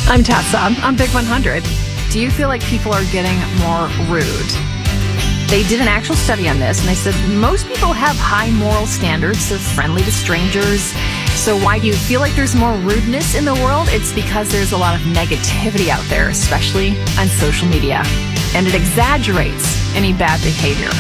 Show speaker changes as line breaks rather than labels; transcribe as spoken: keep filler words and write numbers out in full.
I'm Tessa. I'm Big one hundred. Do you feel like people are getting more rude? They did an actual study on this, and they said most people have high moral standards. They're friendly to strangers. So why do you feel like there's more rudeness in the world? It's because there's a lot of negativity out there, especially on social media. And it exaggerates any bad behavior.